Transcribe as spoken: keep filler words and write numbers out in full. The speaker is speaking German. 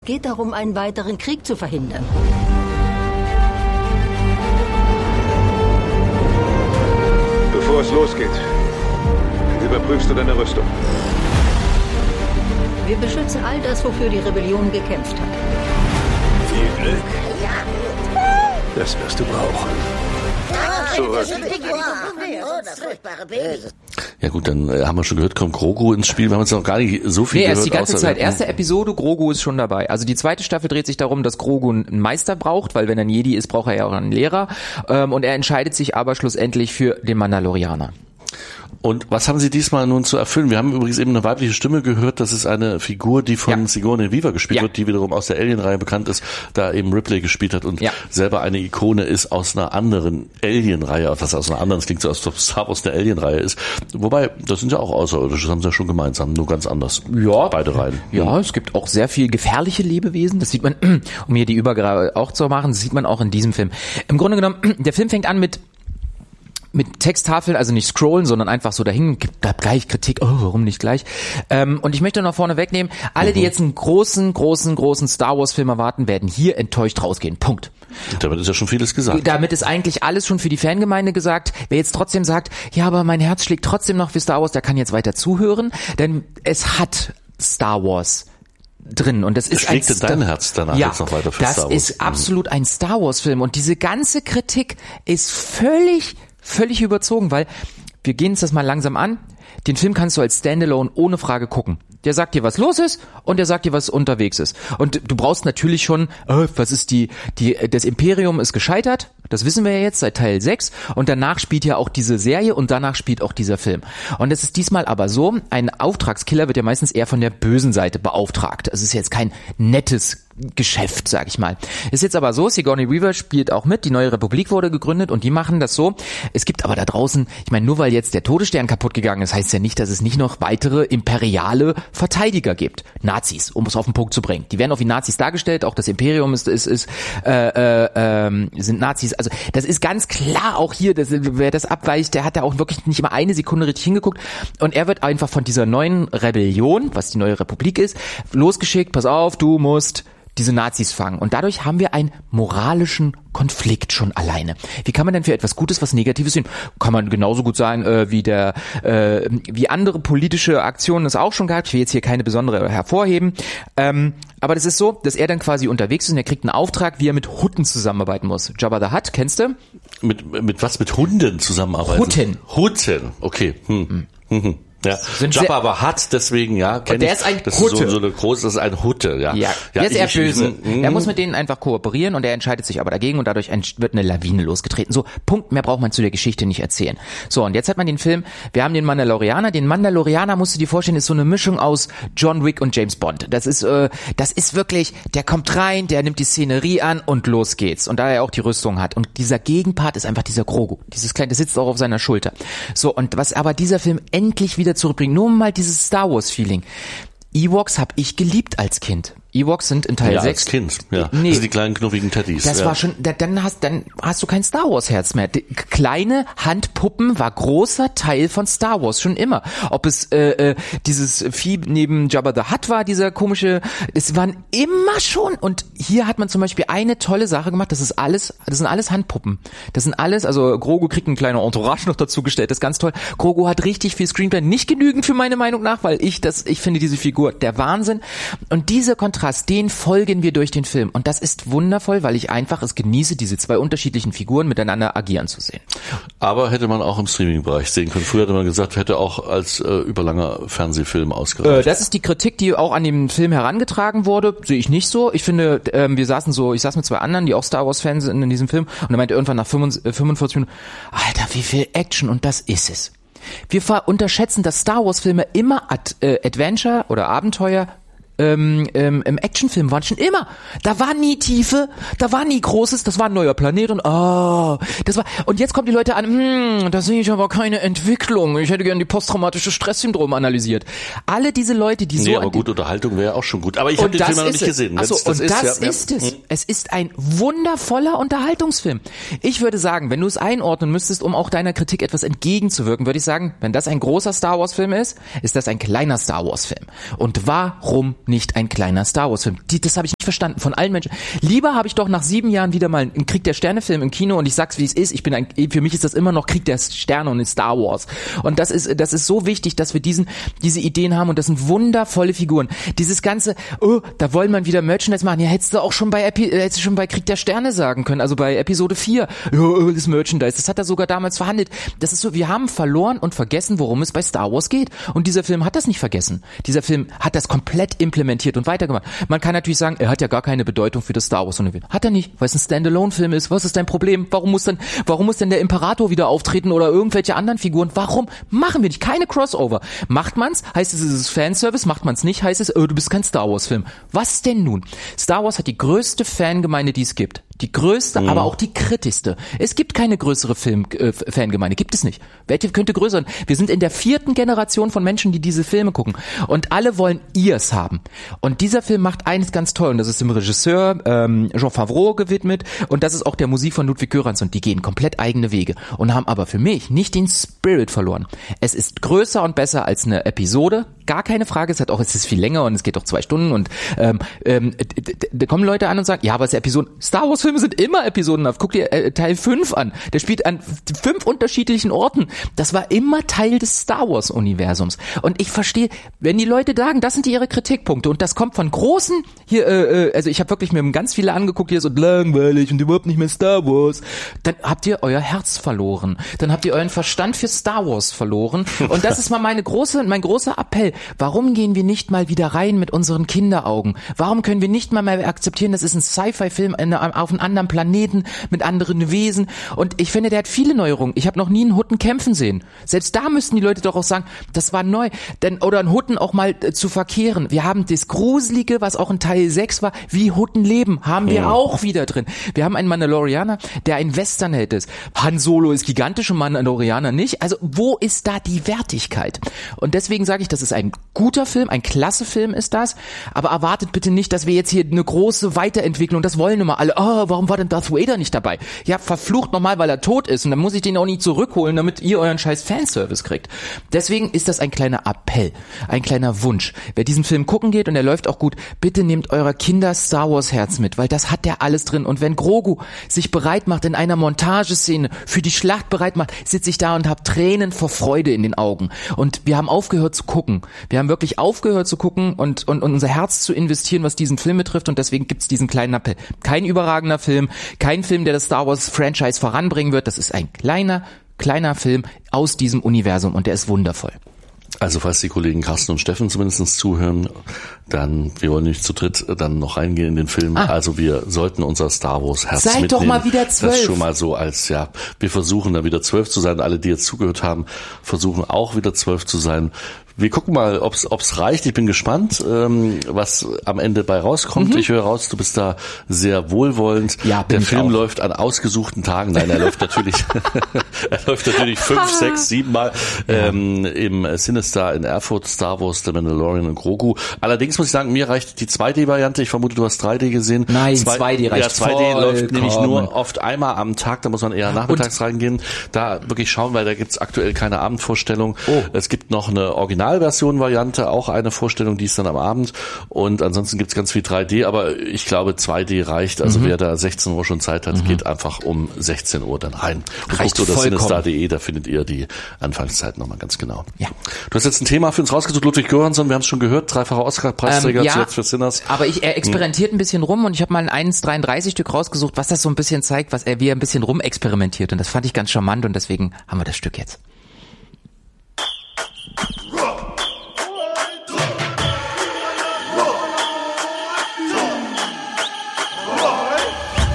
geht darum, einen weiteren Krieg zu verhindern. Bevor es losgeht, überprüfst du deine Rüstung. Wir beschützen all das, wofür die Rebellion gekämpft hat. Viel Glück. Das wirst du brauchen. Zurück. Ja gut, dann äh, haben wir schon gehört, kommt Grogu ins Spiel. Wir haben uns noch gar nicht so viel nee, gehört. Nee, erst die ganze außer, Zeit. Erste Episode, Grogu ist schon dabei. Also die zweite Staffel dreht sich darum, dass Grogu einen Meister braucht, weil wenn er ein Jedi ist, braucht er ja auch einen Lehrer. Ähm, und er entscheidet sich aber schlussendlich für den Mandalorianer. Und was haben Sie diesmal nun zu erfüllen? Wir haben übrigens eben eine weibliche Stimme gehört. Das ist eine Figur, die von ja. Sigourney Weaver gespielt ja. wird, die wiederum aus der Alien-Reihe bekannt ist, da eben Ripley gespielt hat und ja. selber eine Ikone ist aus einer anderen Alien-Reihe. Was aus einer anderen, das klingt so, als ob Star Wars eine Alien-Reihe ist. Wobei, das sind ja auch Außerirdische, das haben sie ja schon gemeinsam, nur ganz anders. Ja. Beide Reihen. Ja, mhm. Es gibt auch sehr viel gefährliche Lebewesen. Das sieht man, um hier die Übergabe auch zu machen, das sieht man auch in diesem Film. Im Grunde genommen, der Film fängt an mit mit Texttafeln, also nicht scrollen, sondern einfach so dahin, gibt da gleich Kritik, oh, warum nicht gleich? Ähm, und ich möchte noch vorne wegnehmen, alle, mhm. die jetzt einen großen, großen, großen Star Wars Film erwarten, werden hier enttäuscht rausgehen. Punkt. Damit ist ja schon vieles gesagt. Damit ist eigentlich alles schon für die Fangemeinde gesagt. Wer jetzt trotzdem sagt, ja, aber mein Herz schlägt trotzdem noch für Star Wars, der kann jetzt weiter zuhören, denn es hat Star Wars drin und das ist schlägt ein dein Herz danach ja, jetzt noch weiter für das Star Wars. ist absolut ein Star Wars Film und diese ganze Kritik ist völlig völlig überzogen, weil wir gehen uns das mal langsam an. Den Film kannst du als Standalone ohne Frage gucken. Der sagt dir, was los ist und der sagt dir, was unterwegs ist. Und du brauchst natürlich schon, äh, was ist die, die, das Imperium ist gescheitert. Das wissen wir ja jetzt seit Teil sechs. Und danach spielt ja auch diese Serie und danach spielt auch dieser Film. Und es ist diesmal aber so, ein Auftragskiller wird ja meistens eher von der bösen Seite beauftragt. Es ist jetzt kein nettes Geschäft, sag ich mal. Ist jetzt aber so, Sigourney Weaver spielt auch mit, die Neue Republik wurde gegründet und die machen das so. Es gibt aber da draußen, ich meine, nur weil jetzt der Todesstern kaputt gegangen ist, heißt ja nicht, dass es nicht noch weitere imperiale Verteidiger gibt. Nazis, um es auf den Punkt zu bringen. Die werden auch wie Nazis dargestellt, auch das Imperium ist, ist, ist äh, äh, äh, sind Nazis. Also das ist ganz klar auch hier, dass, wer das abweicht, der hat da auch wirklich nicht immer eine Sekunde richtig hingeguckt und er wird einfach von dieser neuen Rebellion, was die Neue Republik ist, losgeschickt, pass auf, du musst diese Nazis fangen. Und dadurch haben wir einen moralischen Konflikt schon alleine. Wie kann man denn für etwas Gutes was Negatives sehen? Kann man genauso gut sagen, äh, wie der, äh, wie andere politische Aktionen es auch schon gab. Ich will jetzt hier keine besondere hervorheben. Ähm, aber das ist so, dass er dann quasi unterwegs ist und er kriegt einen Auftrag, wie er mit Hutten zusammenarbeiten muss. Jabba the Hutt, kennst du? Mit, mit was? Mit Hunden zusammenarbeiten? Hutten. Hutten, okay. Hm. Hm. Hm. Ja, Jabba aber hat, deswegen, ja, kenn und der ich, ist ein das Hutte. Ist so, so eine große, das ist ein Hutte, ja. Ja, ja der ist ich, eher ich, böse. Ich, er muss mit denen einfach kooperieren und er entscheidet sich aber dagegen und dadurch wird eine Lawine losgetreten. So, Punkt, mehr braucht man zu der Geschichte nicht erzählen. So, und jetzt hat man den Film, wir haben den Mandalorianer. Den Mandalorianer, musst du dir vorstellen, ist so eine Mischung aus John Wick und James Bond. Das ist, äh, das ist wirklich, der kommt rein, der nimmt die Szenerie an und los geht's. Und da er auch die Rüstung hat. Und dieser Gegenpart ist einfach dieser Grogu. Dieses kleine, der sitzt auch auf seiner Schulter. So, und was aber dieser Film endlich wieder zurückbringt, nur mal dieses Star Wars Feeling. Ewoks habe ich geliebt als Kind. Ewoks sind in Teil ja, sechs. Als Kind, ja. Nee, das sind die kleinen knuffigen Teddys. Das ja. war schon, dann hast, dann hast du kein Star Wars Herz mehr. Die kleine Handpuppen war großer Teil von Star Wars schon immer. Ob es äh, äh, dieses Vieh neben Jabba the Hutt war, dieser komische, es waren immer schon. Und hier hat man zum Beispiel eine tolle Sache gemacht. Das ist alles, das sind alles Handpuppen. Das sind alles, also Grogu kriegt ein kleiner Entourage noch dazu gestellt. Das ist ganz toll. Grogu hat richtig viel Screenplay, nicht genügend für meine Meinung nach, weil ich das, ich finde diese Figur der Wahnsinn. Und dieser Kontrast, den folgen wir durch den Film. Und das ist wundervoll, weil ich einfach es genieße, diese zwei unterschiedlichen Figuren miteinander agieren zu sehen. Aber hätte man auch im Streaming-Bereich sehen können. Früher hatte man gesagt, hätte auch als äh, überlanger Fernsehfilm ausgereicht. Äh, das ist die Kritik, die auch an den Film herangetragen wurde. Sehe ich nicht so. Ich finde, ähm, wir saßen so, ich saß mit zwei anderen, die auch Star Wars-Fans sind in diesem Film. Und er meinte irgendwann nach fünfundvierzig Minuten, Alter, wie viel Action. Und das ist es. Wir unterschätzen, dass Star Wars-Filme immer Ad, äh, Adventure oder Abenteuer Ähm, ähm, im Actionfilm waren schon immer. Da war nie Tiefe, da war nie Großes, das war ein neuer Planet und oh, das war, und jetzt kommen die Leute an, hm, da sehe ich aber keine Entwicklung. Ich hätte gern die posttraumatische Stresssyndrom analysiert. Alle diese Leute, die so. Nee, aber gut, Unterhaltung wäre auch schon gut. Aber ich habe den Film noch nicht es. gesehen. Achso, das, das und ist, das ja, ist ja. es. Es ist ein wundervoller Unterhaltungsfilm. Ich würde sagen, wenn du es einordnen müsstest, um auch deiner Kritik etwas entgegenzuwirken, würde ich sagen, wenn das ein großer Star Wars Film ist, ist das ein kleiner Star Wars Film. Und warum nicht ein kleiner Star Wars Film? Die, das habe ich nicht verstanden von allen Menschen. Lieber habe ich doch nach sieben Jahren wieder mal einen Krieg der Sterne Film im Kino und ich sag's wie es ist. Ich bin ein, für mich ist das immer noch Krieg der Sterne und Star Wars. Und das ist, das ist so wichtig, dass wir diesen, diese Ideen haben und das sind wundervolle Figuren. Dieses ganze, oh, da wollen wir wieder Merchandise machen. Ja, hättest du auch schon bei, Epi, hättest du schon bei Krieg der Sterne sagen können, also bei Episode vier. Ja, das Merchandise, das hat er sogar damals verhandelt. Das ist so, wir haben verloren und vergessen, worum es bei Star Wars geht. Und dieser Film hat das nicht vergessen. Dieser Film hat das komplett implementiert und weitergemacht. Man kann natürlich sagen, er hat ja gar keine Bedeutung für das Star Wars Universum. Hat er nicht, weil es ein Standalone-Film ist. Was ist dein Problem? Warum muss denn, warum muss denn der Imperator wieder auftreten oder irgendwelche anderen Figuren? Warum machen wir nicht? Keine Crossover. Macht man's? Heißt es, es ist Fanservice? Macht man's nicht? Heißt es, oh, du bist kein Star Wars-Film. Was denn nun? Star Wars hat die größte Fangemeinde, die es gibt. Die größte, mhm. aber auch die kritischste. Es gibt keine größere Film, äh, Fangemeinde. Gibt es nicht. Welche könnte größer sein? Wir sind in der vierten Generation von Menschen, die diese Filme gucken. Und alle wollen ihrs haben. Und dieser Film macht eines ganz toll. Und das ist dem Regisseur ähm, Jon Favreau gewidmet. Und das ist auch der Musik von Ludwig Göransson. Die gehen komplett eigene Wege. Und haben aber für mich nicht den Spirit verloren. Es ist größer und besser als eine Episode. Gar keine Frage. Es hat auch, es ist viel länger und es geht doch zwei Stunden. Und ähm, ähm, da kommen Leute an und sagen, ja, aber es ist Episode. Star Wars Filme sind immer episodenhaft. Guck dir äh, Teil fünf an. Der spielt an fünf unterschiedlichen Orten. Das war immer Teil des Star Wars Universums. Und ich verstehe, wenn die Leute sagen, das sind ihre Kritikpunkte und das kommt von großen, hier, äh, also ich habe wirklich mir ganz viele angeguckt, hier so langweilig und überhaupt nicht mehr Star Wars, dann habt ihr euer Herz verloren. Dann habt ihr euren Verstand für Star Wars verloren. Und das ist mal meine große, mein großer Appell. Warum gehen wir nicht mal wieder rein mit unseren Kinderaugen? Warum können wir nicht mal mehr akzeptieren, das ist ein Sci-Fi-Film auf einem anderen Planeten mit anderen Wesen? Und ich finde, der hat viele Neuerungen. Ich habe noch nie einen Hutten kämpfen sehen. Selbst da müssten die Leute doch auch sagen, das war neu. Denn, oder einen Hutten auch mal äh, zu verkehren. Wir haben das Gruselige, was auch in Teil sechs war, wie Hutten leben, haben wir ja auch wieder drin. Wir haben einen Mandalorianer, der ein Westernheld ist. Han Solo ist gigantisch und Mandalorianer nicht. Also wo ist da die Wertigkeit? Und deswegen sage ich, das ist ein guter Film, ein klasse Film ist das. Aber erwartet bitte nicht, dass wir jetzt hier eine große Weiterentwicklung, das wollen immer alle. Oh, warum war denn Darth Vader nicht dabei? Ja, verflucht nochmal, weil er tot ist und dann muss ich den auch nicht zurückholen, damit ihr euren scheiß Fanservice kriegt. Deswegen ist das ein kleiner Appell, ein kleiner Wunsch. Wer diesen Film gucken geht und der läuft auch gut, bitte nehmt eurer Kinder Star Wars Herz mit, weil das hat der alles drin. Und wenn Grogu sich bereit macht in einer Montageszene, für die Schlacht bereit macht, sitze ich da und habe Tränen vor Freude in den Augen. Und wir haben aufgehört zu gucken. Wir haben wirklich aufgehört zu gucken und, und, und unser Herz zu investieren, was diesen Film betrifft. Und deswegen gibt's diesen kleinen Appell. Kein überragender Film, kein Film, der das Star Wars Franchise voranbringen wird. Das ist ein kleiner, kleiner Film aus diesem Universum und der ist wundervoll. Also falls die Kollegen Carsten und Steffen zumindest zuhören, dann, wir wollen nicht zu dritt dann noch reingehen in den Film. Ah. Also wir sollten unser Star Wars Herz Seid mitnehmen. Seid doch mal wieder zwölf. Das schon mal so als, ja, wir versuchen da wieder zwölf zu sein. Alle, die jetzt zugehört haben, versuchen auch wieder zwölf zu sein. Wir gucken mal, ob's ob's reicht. Ich bin gespannt, ähm, was am Ende bei rauskommt. Mhm. Ich höre raus, du bist da sehr wohlwollend. Ja, bin Der ich Film auch. läuft an ausgesuchten Tagen. Nein, er läuft natürlich, er läuft natürlich fünf, sechs, sieben Mal ja. ähm, im Cinestar in Erfurt, Star Wars, The Mandalorian und Grogu. Allerdings muss ich sagen, mir reicht die zwei D-Variante. Ich vermute, du hast drei D gesehen. Nein, zwei D reicht. Ja, zwei D voll, läuft komm. nämlich nur oft einmal am Tag. Da muss man eher nachmittags und reingehen. Da wirklich schauen, weil da gibt's aktuell keine Abendvorstellung. Oh. Es gibt noch eine Originalversion-Variante. Auch eine Vorstellung, die ist dann am Abend und ansonsten gibt's ganz viel drei D, aber ich glaube zwei D reicht, also mhm. wer da sechzehn Uhr schon Zeit hat, mhm. geht einfach um sechzehn Uhr dann rein und reicht guckt oder cinestar punkt de, vollkommen. Da findet ihr die Anfangszeit nochmal ganz genau. Ja. Du hast jetzt ein Thema für uns rausgesucht, Ludwig Göransson, wir haben es schon gehört, dreifacher Oscar-Preisträger, ähm, ja, zuletzt für Sinners. Aber ich, er experimentiert ein bisschen rum und ich habe mal ein eins Komma dreiunddreißig Stück rausgesucht, was das so ein bisschen zeigt, was er wie er ein bisschen rumexperimentiert und das fand ich ganz charmant und deswegen haben wir das Stück jetzt.